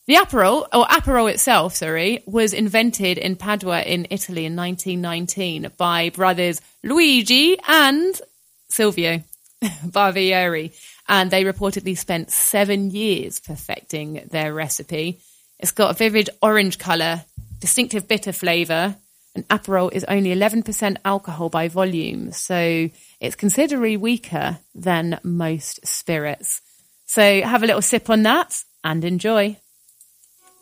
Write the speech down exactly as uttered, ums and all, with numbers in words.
The Aperol, or Aperol itself, sorry, was invented in Padua in Italy in nineteen nineteen by brothers Luigi and Silvio Barbieri. And they reportedly spent seven years perfecting their recipe. It's got a vivid orange colour, distinctive bitter flavour, and Aperol is only eleven percent alcohol by volume, so it's considerably weaker than most spirits. So have a little sip on that and enjoy.